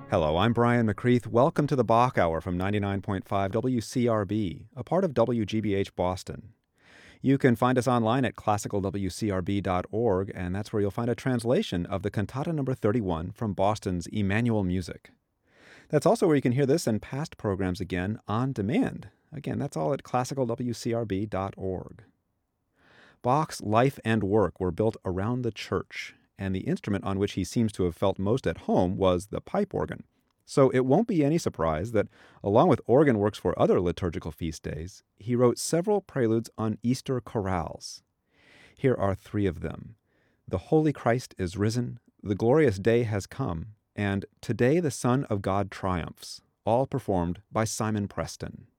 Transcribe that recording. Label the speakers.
Speaker 1: Hello, I'm Brian McCreath. Welcome to the Bach Hour from 99.5 WCRB, a part of WGBH Boston. You can find us online at classicalwcrb.org, and that's where you'll find a translation of the Cantata No. 31 from Boston's Emmanuel Music. That's also where you can hear this and past programs again on demand. Again, that's all at classicalwcrb.org. Bach's life and work were built around the church, and the instrument on which he seems to have felt most at home was the pipe organ. So it won't be any surprise that, along with organ works for other liturgical feast days, he wrote several preludes on Easter chorales. Here are three of them: The Holy Christ is Risen, The Glorious Day Has Come, and Today the Son of God Triumphs, all performed by Simon Preston.